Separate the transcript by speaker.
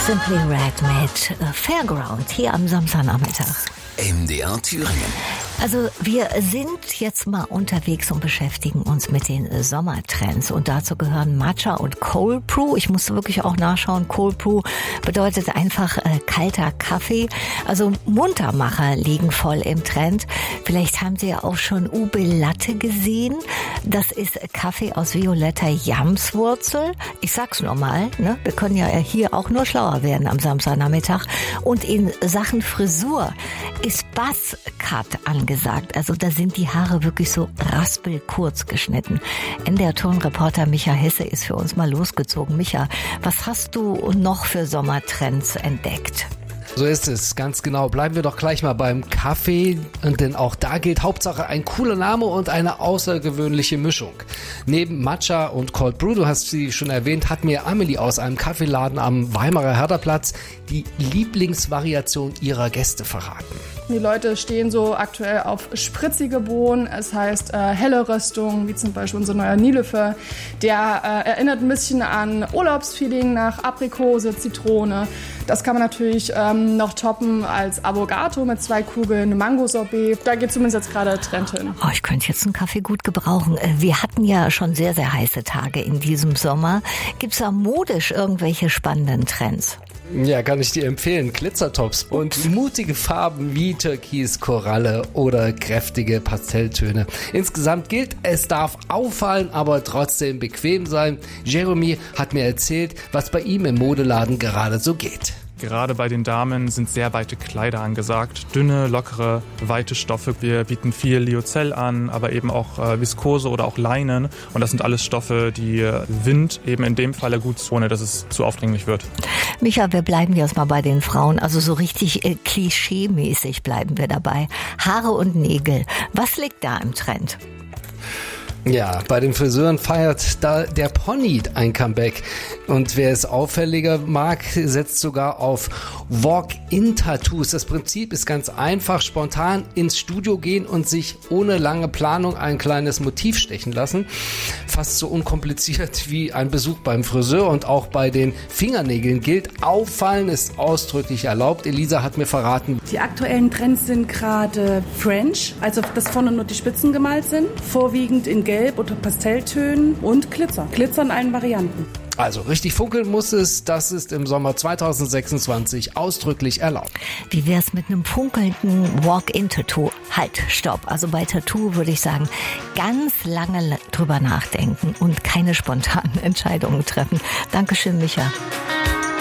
Speaker 1: Simply Red mit Fairground hier am Samstagnachmittag.
Speaker 2: MDR Thüringen.
Speaker 1: Also wir sind jetzt mal unterwegs und beschäftigen uns mit den Sommertrends. Und dazu gehören Matcha und Cold Brew. Ich musste wirklich auch nachschauen. Cold Brew bedeutet einfach kalter Kaffee. Also Muntermacher liegen voll im Trend. Vielleicht haben Sie ja auch schon Ube Latte gesehen. Das ist Kaffee aus violetter Jamswurzel. Ich sag's nur mal, ne? Wir können ja hier auch nur schlauer werden am Samstagnachmittag. Und in Sachen Frisur ist Buzzcut angesagt. Also da sind die Haare wirklich so raspelkurz geschnitten. NDR-Turnreporter Micha Hesse ist für uns mal losgezogen. Micha, was hast du noch für Sommertrends entdeckt?
Speaker 3: So ist es, ganz genau. Bleiben wir doch gleich mal beim Kaffee, denn auch da gilt Hauptsache ein cooler Name und eine außergewöhnliche Mischung. Neben Matcha und Cold Brew, du hast sie schon erwähnt, hat mir Amelie aus einem Kaffeeladen am Weimarer Herderplatz die Lieblingsvariation ihrer Gäste verraten.
Speaker 4: Die Leute stehen so aktuell auf spritzige Bohnen, es heißt helle Röstung, wie zum Beispiel unser neuer Nilefer. Der erinnert ein bisschen an Urlaubsfeeling nach Aprikose, Zitrone. Das kann man natürlich noch toppen als Avogato mit 2 Kugeln, Mango-Sorbet. Da geht zumindest jetzt gerade Trend hin.
Speaker 1: Oh, ich könnte jetzt einen Kaffee gut gebrauchen. Wir hatten ja schon sehr, sehr heiße Tage in diesem Sommer. Gibt's da modisch irgendwelche spannenden Trends?
Speaker 3: Ja, kann ich dir empfehlen. Glitzertops und mutige Farben wie Türkis, Koralle oder kräftige Pastelltöne. Insgesamt gilt, es darf auffallen, aber trotzdem bequem sein. Jeremy hat mir erzählt, was bei ihm im Modeladen gerade so geht.
Speaker 5: Gerade bei den Damen sind sehr weite Kleider angesagt. Dünne, lockere, weite Stoffe. Wir bieten viel Lyocell an, aber eben auch Viskose oder auch Leinen. Und das sind alles Stoffe, die Wind eben in dem Falle gut, ohne dass es zu aufdringlich wird.
Speaker 1: Micha, wir bleiben jetzt mal bei den Frauen. Also so richtig klischee-mäßig bleiben wir dabei. Haare und Nägel. Was liegt da im Trend?
Speaker 3: Ja, bei den Friseuren feiert da der Pony ein Comeback. Und wer es auffälliger mag, setzt sogar auf Walk-in-Tattoos. Das Prinzip ist ganz einfach: spontan ins Studio gehen und sich ohne lange Planung ein kleines Motiv stechen lassen. Fast so unkompliziert wie ein Besuch beim Friseur. Und auch bei den Fingernägeln gilt, auffallen ist ausdrücklich erlaubt. Elisa hat mir verraten.
Speaker 6: Die aktuellen Trends sind gerade French, also dass vorne nur die Spitzen gemalt sind, vorwiegend in Gelb oder Pastelltönen und Glitzer. Glitzer in allen Varianten.
Speaker 3: Also richtig funkeln muss es, das ist im Sommer 2026 ausdrücklich erlaubt.
Speaker 1: Wie wär's mit einem funkelnden Walk-in-Tattoo? Halt, stopp. Also bei Tattoo würde ich sagen, ganz lange drüber nachdenken und keine spontanen Entscheidungen treffen. Dankeschön, Micha.